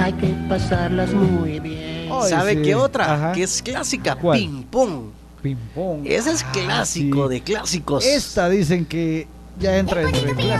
hay que pasarlas muy bien. Ay, ¿Sabe sí. qué otra? Ajá. Que es clásica, ¿Cuál? ping pong. Ping pong. Ese es clásico sí. de clásicos. Esta dicen que ya entra entre